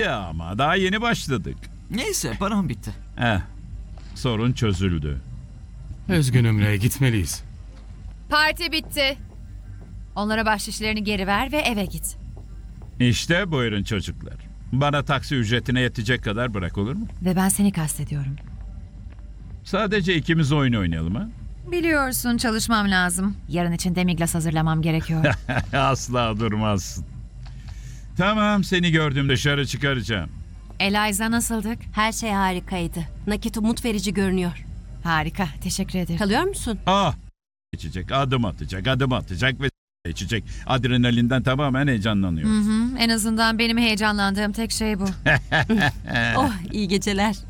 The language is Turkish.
ama daha yeni başladık. Neyse, param bitti. Sorun çözüldü. Üzgünüm Ray, gitmeliyiz. Parti bitti. Onlara bahşişlerini geri ver ve eve git. İşte buyurun çocuklar. Bana taksi ücretine yetecek kadar bırak, olur mu? Ve ben seni kastediyorum. Sadece ikimiz oyun oynayalım ha? Biliyorsun çalışmam lazım. Yarın için demiglas hazırlamam gerekiyor. Asla durmazsın. Tamam, seni gördüm, dışarı çıkaracağım. Eliza nasıldık? Her şey harikaydı. Nakit umut verici görünüyor. Harika, teşekkür ederim. Kalıyor musun? İçecek, adım atacak ve içecek. Adrenalinden tamamen heyecanlanıyor. En azından benim heyecanlandığım tek şey bu. Oh, iyi geceler.